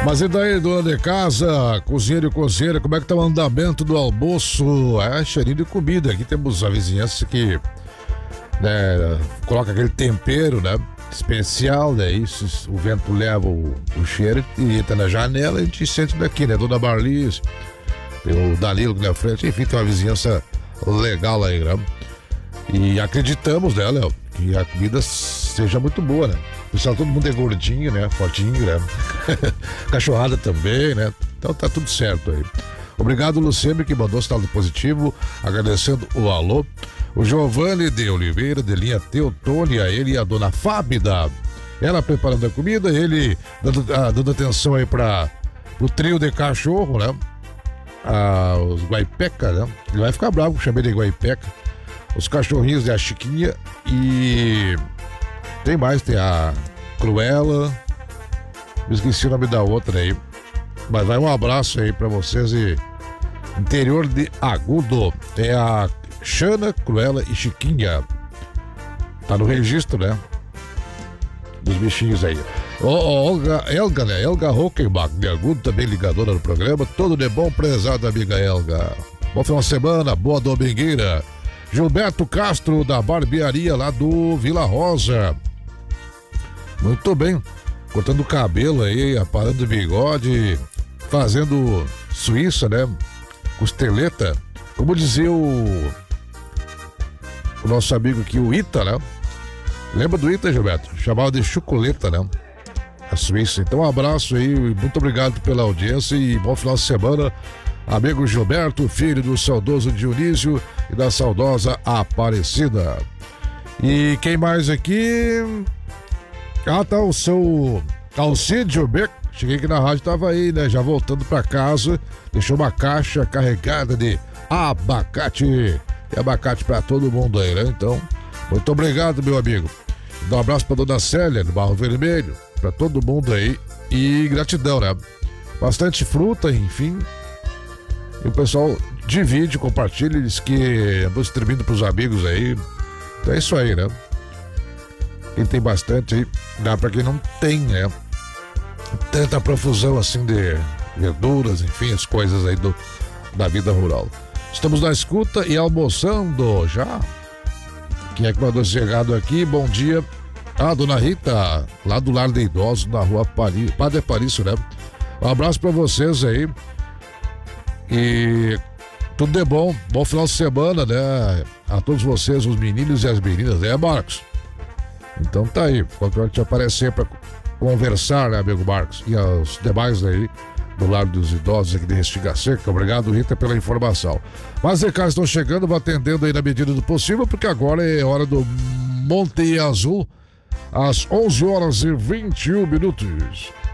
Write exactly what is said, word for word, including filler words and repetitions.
Mas e daí, dona de casa, cozinheiro e cozinheira, como é que tá o andamento do almoço? É, cheirinho de comida. Aqui temos a vizinhança que, né, coloca aquele tempero, né, especial, né, isso, o vento leva o, o cheiro e entra na janela e a gente sente daqui, né, Dona Marlice, tem o Danilo aqui na frente, enfim, tem uma vizinhança legal aí, né? E acreditamos, né, Léo, que a comida seja muito boa, né? Pessoal, todo mundo é gordinho, né? Fortinho, né? Cachorrada também, né? Então tá tudo certo aí. Obrigado, Lucembre, que mandou estado positivo, agradecendo o alô. O Giovanni de Oliveira, de linha Teotônia, ele e a dona Fábida. Ela preparando a comida, ele dando, ah, dando atenção aí para o trio de cachorro, né? Ah, os Guaipeca, né? Ele vai ficar bravo, chamei de Guaipeca. Os cachorrinhos de a Chiquinha e... Tem mais, tem a Cruella. Me esqueci o nome da outra aí. Mas vai um abraço aí pra vocês e interior de Agudo. Tem a Xana, Cruella e Chiquinha. Tá no registro, né? Dos bichinhos aí. Ó, oh, Olga, Elga, né? Elga Hockenbach, de Agudo, também ligadora no programa. Tudo de bom, prezada amiga Elga. Bom final de semana, boa domingueira. Gilberto Castro, da barbearia lá do Vila Rosa. Muito bem, cortando o cabelo aí, aparando o bigode, fazendo Suíça, né? Costeleta. Como dizia o, o nosso amigo aqui, o Ita, né? Lembra do Ita, Gilberto? Chamava de chocoleta, né? A Suíça. Então, um abraço aí, muito obrigado pela audiência e bom final de semana. Amigo Gilberto, filho do saudoso Dionísio e da saudosa Aparecida. E quem mais aqui? Ah, tá o seu Alcídio Beck. Cheguei aqui na rádio, tava aí, né? Já voltando pra casa. Deixou uma caixa carregada de abacate. Tem abacate pra todo mundo aí, né? Então, muito obrigado, meu amigo. Dá um abraço pra dona Célia, do Barro Vermelho. Pra todo mundo aí. E gratidão, né? Bastante fruta, enfim. E o pessoal divide, compartilha. Diz que andou distribuindo pros amigos aí. Então é isso aí, né? Quem tem bastante aí, dá pra quem não tem, né? Tanta profusão assim de verduras, enfim, as coisas aí do, da vida rural. Estamos na escuta e almoçando já. Quem é que mandou chegado aqui? Bom dia. Ah, dona Rita, lá do Lar de Idosos, na rua Pari, Padre Parício, né? Um abraço pra vocês aí. E tudo de bom. Bom final de semana, né? A todos vocês, os meninos e as meninas, né, Marcos? Então tá aí, qualquer hora te aparecer pra conversar, né, amigo Marcos? E aos demais aí, do lado dos idosos aqui de Restinga Seca. Obrigado, Rita, pela informação. Mas os recados estão chegando, vou atendendo aí na medida do possível, porque agora é hora do Monte Azul, às onze horas e vinte e um minutos.